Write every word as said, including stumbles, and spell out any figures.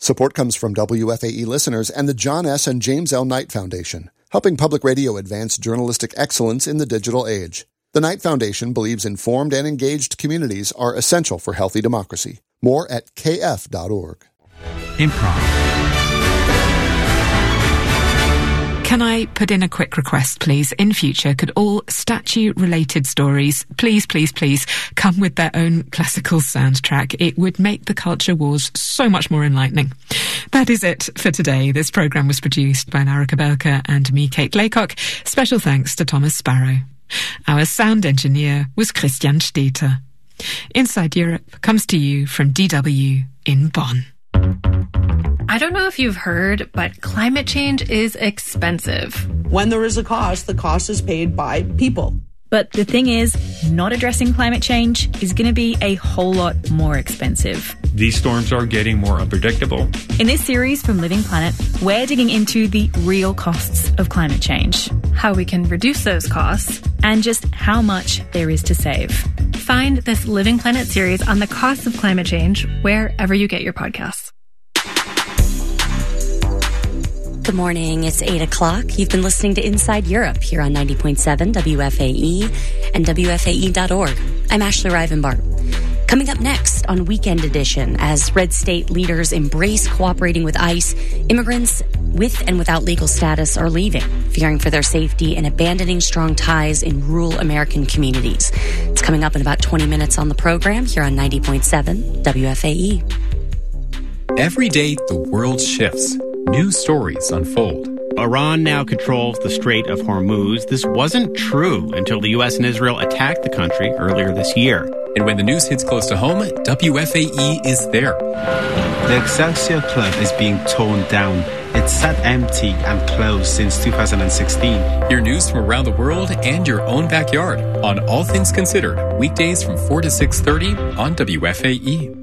Support comes from W F A E listeners and the John S. and James L. Knight Foundation, helping public radio advance journalistic excellence in the digital age. The Knight Foundation believes informed and engaged communities are essential for healthy democracy. More at k f dot org. Improv. Can I put in a quick request, please? In future, could all statue-related stories, please, please, please, come with their own classical soundtrack? It would make the culture wars so much more enlightening. That is it for today. This programme was produced by Lara Kabelka and me, Kate Laycock. Special thanks to Thomas Sparrow. Our sound engineer was Christian Steter. Inside Europe comes to you from D W in Bonn. I don't know if you've heard, but climate change is expensive. When there is a cost, the cost is paid by people. But the thing is, not addressing climate change is going to be a whole lot more expensive. These storms are getting more unpredictable. In this series from Living Planet, we're digging into the real costs of climate change, how we can reduce those costs, and just how much there is to save. Find this Living Planet series on the costs of climate change wherever you get your podcasts. Good morning. It's eight o'clock. You've been listening to Inside Europe here on ninety point seven W F A E and W F A E dot org. I'm Ashley Rivenbart. Coming up next on Weekend Edition, as red state leaders embrace cooperating with ICE, immigrants with and without legal status are leaving, fearing for their safety and abandoning strong ties in rural American communities. It's coming up in about twenty minutes on the program here on ninety point seven W F A E. Every day, the world shifts. New stories unfold. Iran now controls the Strait of Hormuz. This wasn't true until the U S and Israel attacked the country earlier this year. And when the news hits close to home, W F A E is there. The Excelsior Club is being torn down. It's sat empty and closed since two thousand sixteen. Hear news from around the world and your own backyard on All Things Considered, weekdays from four to six thirty on W F A E.